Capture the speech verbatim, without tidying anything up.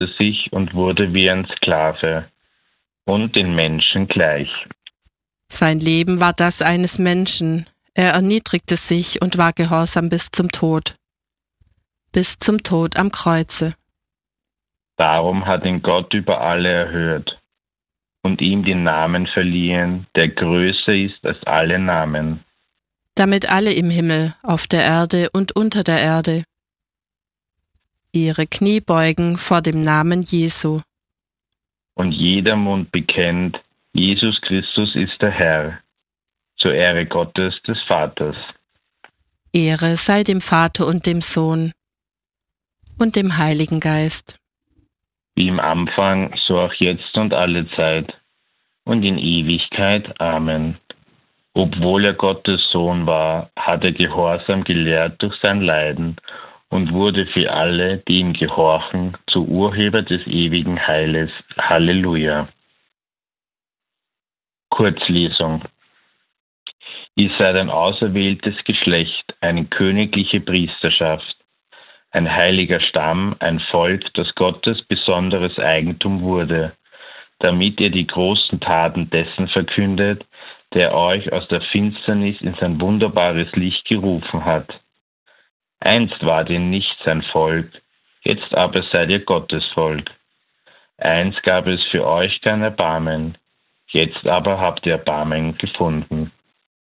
sich und wurde wie ein Sklave und den Menschen gleich. Sein Leben war das eines Menschen. Er erniedrigte sich und war gehorsam bis zum Tod. Bis zum Tod am Kreuze. Darum hat ihn Gott über alle erhöht und ihm den Namen verliehen, der größer ist als alle Namen. Damit alle im Himmel, auf der Erde und unter der Erde ihre Knie beugen vor dem Namen Jesu. Und jeder Mund bekennt, Jesus Christus ist der Herr, zur Ehre Gottes des Vaters. Ehre sei dem Vater und dem Sohn und dem Heiligen Geist. Wie im Anfang, so auch jetzt und alle Zeit und in Ewigkeit. Amen. Obwohl er Gottes Sohn war, hat er Gehorsam gelehrt durch sein Leiden und wurde für alle, die ihm gehorchen, zu Urheber des ewigen Heiles. Halleluja. Kurzlesung. Ihr seid ein auserwähltes Geschlecht, eine königliche Priesterschaft, ein heiliger Stamm, ein Volk, das Gottes besonderes Eigentum wurde, damit ihr die großen Taten dessen verkündet, der euch aus der Finsternis in sein wunderbares Licht gerufen hat. Einst wart ihr nicht sein Volk, jetzt aber seid ihr Gottes Volk. Einst gab es für euch kein Erbarmen, jetzt aber habt ihr Erbarmen gefunden.